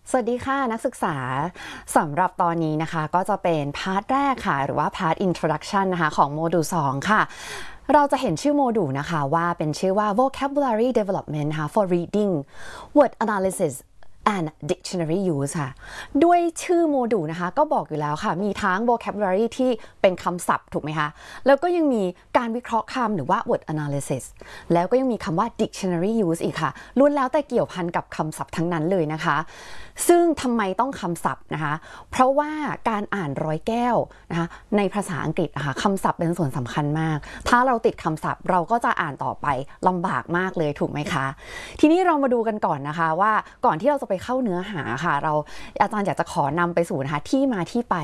สวัสดีค่ะนักศึกษาสำหรับตอนนี้นะคะก็จะเป็นพาร์ทแรกค่ะหรือว่าพาร์ท introduction นะคะของโมดูล2ค่ะเราจะเห็นชื่อโมดูลนะคะว่าเป็นชื่อว่า vocabulary development ค่ะ for reading word analysis and dictionary use ค่ะด้วยชื่อโมดูลนะคะก็บอกอยู่แล้วค่ะมีทั้ง vocabulary ที่เป็นคำศัพท์ถูกไหมคะแล้วก็ยังมีการวิเคราะห์คำหรือว่า word analysis แล้วก็ยังมีคำว่า dictionary use อีกค่ะล้วนแล้วแต่เกี่ยวพันกับคำศัพท์ทั้งนั้นเลยนะคะซึ่งทำไมต้องคำศัพท์นะคะเพราะว่าการอ่านร้อยแก้วนะคะในภาษาอังกฤษนะคะคำศัพท์เป็นส่วนสำคัญมากถ้าเราติดคำศัพท์เราก็จะอ่านต่อไปลำบากมากเลยถูกไหมคะทีนี้เรามาดูกันก่อนนะคะว่าก่อนที่เราจะไปเข้าเนื้อหาค่ะอาจารย์อยากจะขอนำไปสู่นะคะที่มาที่ไป